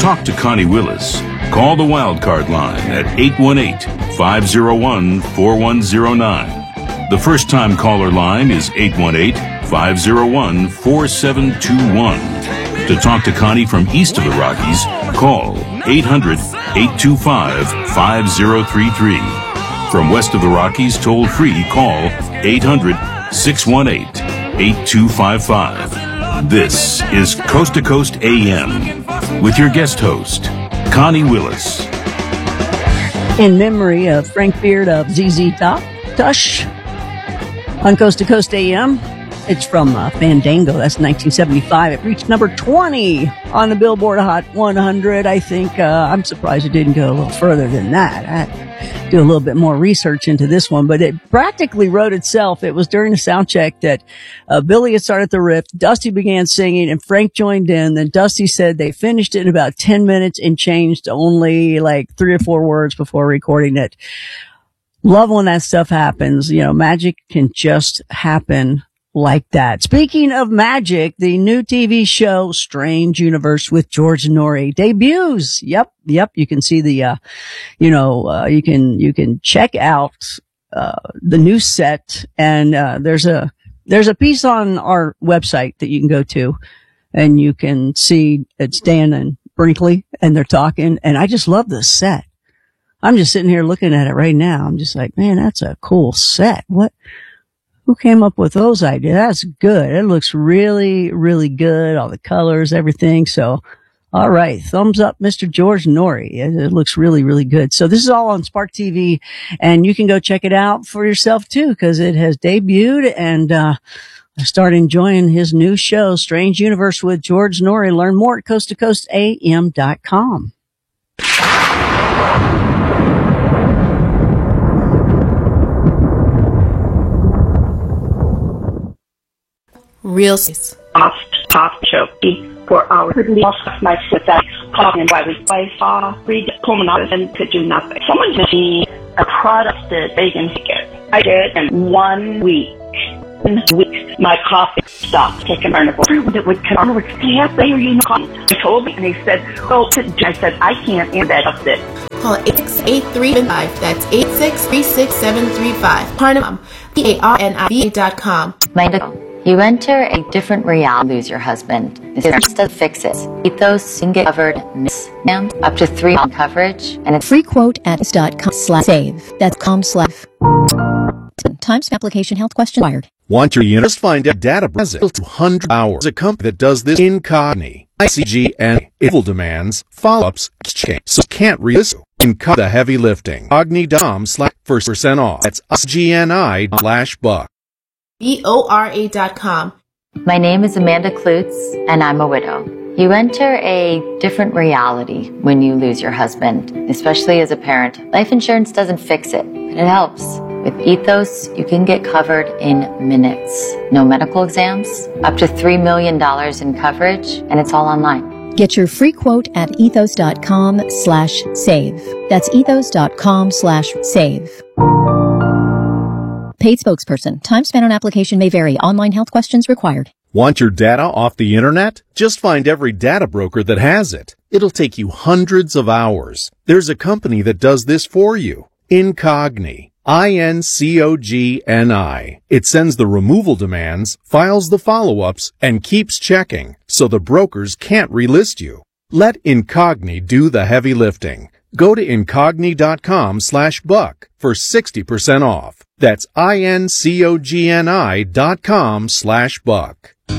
talk to Connie Willis, call the Wildcard line at 818-501-4109. The first-time caller line is 818-501-4721. To talk to Connie from east of the Rockies, call 800-825-5033. From west of the Rockies, toll-free, call 800-618-8255. This is Coast to Coast AM with your guest host, Connie Willis. In memory of Frank Beard of ZZ Top, Tush, on Coast to Coast AM. It's from Fandango. That's 1975. It reached number 20 on the Billboard Hot 100. I think I'm surprised it didn't go a little further than that. I had to do a little bit more research into this one, but it practically wrote itself. It was during the sound check that Billy had started the riff, Dusty began singing, and Frank joined in. Then Dusty said they finished it in about 10 minutes and changed only like 3 or 4 words before recording it. Love when that stuff happens. You know, magic can just happen like that. Speaking of magic, the new TV show Strange Universe with George Norrie debuts. Yep. You can see the, you can check out the new set, and there's a piece on our website that you can go to, and you can see it's Dan and Brinkley, and they're talking, and I just love this set. I'm just sitting here looking at it right now. I'm just like, man, that's a cool set. Who came up with those ideas? That's good. It looks really, really good. All the colors, everything. So, all right. Thumbs up, Mr. George Norrie. It looks really, really good. So this is all on Spark TV, and you can go check it out for yourself too, because it has debuted, and I start enjoying his new show, Strange Universe with George Norrie. Learn more at coasttocoastam.com. Real Top choky for hours. Lost my that talking while I saw read pulmonary and could do nothing. Someone just me a product that they can get. I did in 1 week. In weeks, my coffee stopped taking Barnacle. That would come over. Yeah, you know. He told me, and he said, "Oh," I said, "I can't answer that up there." Call 868-375. That's 8636735. Parnum, PARNIV.com. You enter a different reality, lose your husband. This just does fix it. Ethos can get covered up to 3 months coverage, and it's free quote at ethos.com/save. That's com/. Times application health question required. Want your unit? Just find out data built 200 hours. A company that does this incognito. ICGN evil demands follow-ups exchange, so can't resist. Incog the heavy lifting. Ogni.com/1% off. That's USGNI/buck. BORA.com. My name is Amanda Klutz, and I'm a widow. You enter a different reality when you lose your husband, especially as a parent. Life insurance doesn't fix it, but it helps. With Ethos, you can get covered in minutes. No medical exams, up to $3 million in coverage, and it's all online. Get your free quote at ethos.com/save. That's ethos.com/save. Paid spokesperson. Time spent on application may vary. Online health questions required. Want your data off the internet? Just find every data broker that has it. It'll take you hundreds of hours. There's a company that does this for you. Incogni. INCOGNI. It sends the removal demands, files the follow-ups, and keeps checking, so the brokers can't relist you. Let Incogni do the heavy lifting. Go to incogni.com/buck for 60% off. That's INCOGNI.com/buck.